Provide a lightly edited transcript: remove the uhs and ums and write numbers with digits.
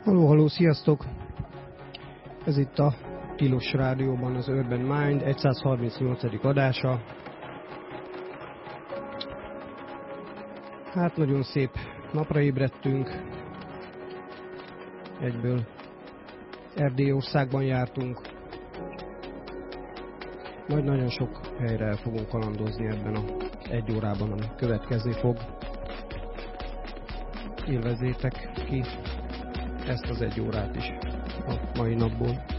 Halló, sziasztok! Ez itt a Tilos Rádióban az Urban Mind 138. adása. Hát nagyon szép napra ébredtünk. Egyből Erdélyországban jártunk. Majd nagyon sok helyre el fogunk kalandozni ebben a egy órában, ami következni fog. Élvezzétek ki ezt az egy órát is a mai napból.